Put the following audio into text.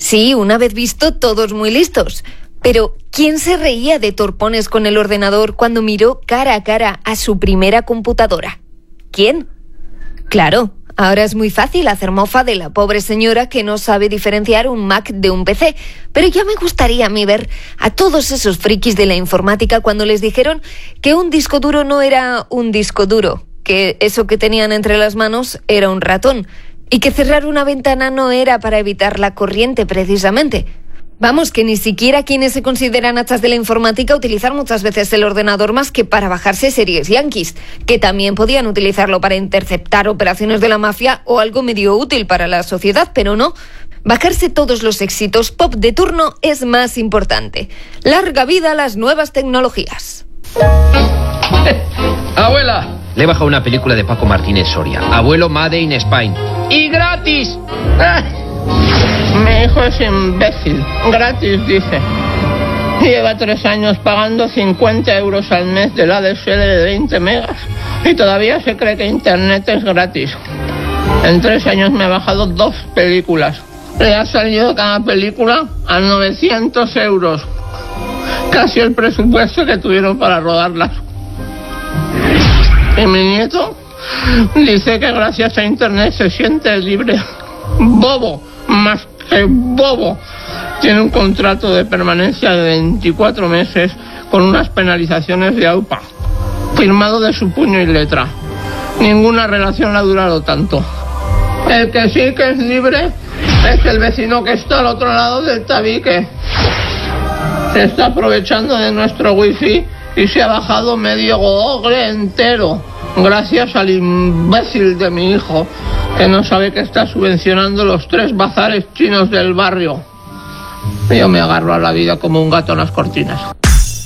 Sí, una vez visto, todos muy listos. Pero, ¿quién se reía de torpones con el ordenador cuando miró cara a cara a su primera computadora? ¿Quién? Claro, ahora es muy fácil hacer mofa de la pobre señora que no sabe diferenciar un Mac de un PC. Pero ya me gustaría a mí ver a todos esos frikis de la informática cuando les dijeron que un disco duro no era un disco duro, que eso que tenían entre las manos era un ratón, y que cerrar una ventana no era para evitar la corriente precisamente. Vamos, que ni siquiera quienes se consideran hachas de la informática utilizan muchas veces el ordenador más que para bajarse series yanquis, que también podían utilizarlo para interceptar operaciones de la mafia o algo medio útil para la sociedad, pero no. Bajarse todos los éxitos pop de turno es más importante. ¡Larga vida a las nuevas tecnologías! ¡Abuela! Le he bajado una película de Paco Martínez Soria. Abuelo Made in Spain. ¡Y gratis! Mi hijo es imbécil. Gratis, dice. Lleva 3 años pagando 50 euros al mes de la ADSL de 20 megas. Y todavía se cree que internet es gratis. En 3 años me ha bajado 2 películas. Le ha salido cada película a 900 euros. Casi el presupuesto que tuvieron para rodarlas. Y mi nieto dice que gracias a internet se siente libre. Bobo, más que bobo. Tiene un contrato de permanencia de 24 meses con unas penalizaciones de AUPA, firmado de su puño y letra. Ninguna relación ha durado tanto. El que sí que es libre es el vecino que está al otro lado del tabique. Se está aprovechando de nuestro wifi y se ha bajado medio Google entero, gracias al imbécil de mi hijo, que no sabe que está subvencionando los 3 bazares chinos del barrio. Yo me agarro a la vida como un gato en las cortinas.